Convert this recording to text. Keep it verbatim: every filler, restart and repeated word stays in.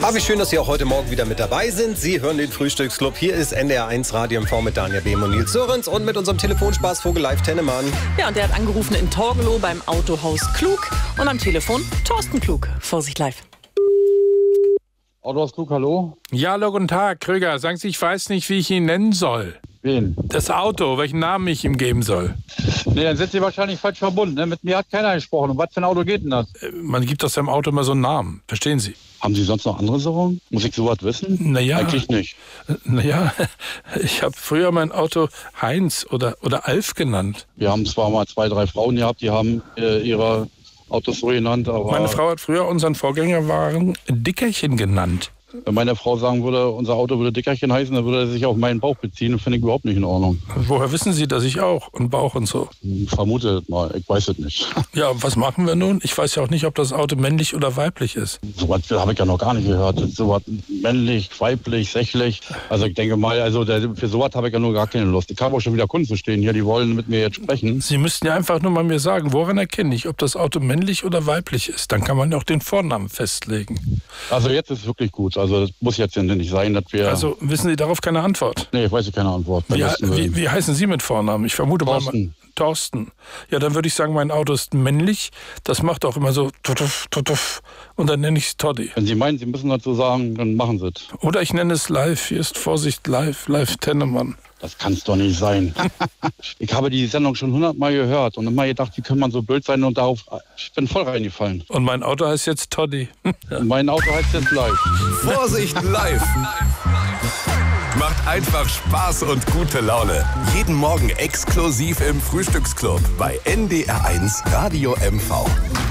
Ah, wie schön, dass Sie auch heute Morgen wieder mit dabei sind. Sie hören den Frühstücksclub. Hier ist N D R eins Radio M V mit Daniel Behm und Nils Sörensen und mit unserem Telefonspaßvogel Live Tennemann. Ja, und der hat angerufen in Torgelow beim Autohaus Klug und am Telefon Thorsten Klug. Vorsicht live. Autohaus Klug, hallo? Ja, hallo, guten Tag, Krüger. Sagen Sie, ich weiß nicht, wie ich ihn nennen soll. Wen? Das Auto, welchen Namen ich ihm geben soll. Nee, dann sind Sie wahrscheinlich falsch verbunden. Ne? Mit mir hat keiner gesprochen. Um was für ein Auto geht denn das? Man gibt aus seinem Auto immer so einen Namen. Verstehen Sie? Haben Sie sonst noch andere Sorgen? Muss ich sowas wissen? Naja. Eigentlich nicht. Naja, ich habe früher mein Auto Heinz oder, oder Alf genannt. Wir haben zwar mal zwei, drei Frauen gehabt, die haben äh, ihre Autos so genannt, aber... Meine Frau hat früher unseren Vorgängerwagen Dickerchen genannt. Wenn meine Frau sagen würde, unser Auto würde Dickerchen heißen, dann würde er sich auf meinen Bauch beziehen. Das finde ich überhaupt nicht in Ordnung. Woher wissen Sie, dass ich auch und Bauch und so? Ich vermute mal, ich weiß es nicht. Ja, was machen wir nun? Ich weiß ja auch nicht, ob das Auto männlich oder weiblich ist. So was habe ich ja noch gar nicht gehört. So was männlich, weiblich, sächlich. Also ich denke mal, also der, für sowas habe ich ja nur gar keine Lust. Ich habe auch schon wieder Kunden zu stehen hier, die wollen mit mir jetzt sprechen. Sie müssten ja einfach nur mal mir sagen, woran erkenne ich, ob das Auto männlich oder weiblich ist. Dann kann man ja auch den Vornamen festlegen. Also jetzt ist es wirklich gut. Also das muss jetzt ja nicht sein, dass wir... Also wissen Sie darauf keine Antwort? Nee, ich weiß keine Antwort. Wie, wie, wie heißen Sie mit Vornamen? Ich vermute Thorsten. mal... Thorsten. Ja, dann würde ich sagen, mein Auto ist männlich. Das macht auch immer so tutuff, tutuff. Und dann nenne ich es Toddy. Wenn Sie meinen, Sie müssen dazu sagen, dann machen Sie es. Oder ich nenne es Live. Hier ist Vorsicht Live. Live Tennemann. Das kann es doch nicht sein. Ich habe die Sendung schon hundertmal gehört und immer gedacht, wie kann man so blöd sein und darauf... Ich bin voll reingefallen. Und mein Auto heißt jetzt Toddy. Und mein Auto heißt jetzt Live. Vorsicht Live. Macht einfach Spaß und gute Laune. Jeden Morgen exklusiv im Frühstücksclub bei N D R eins Radio M V.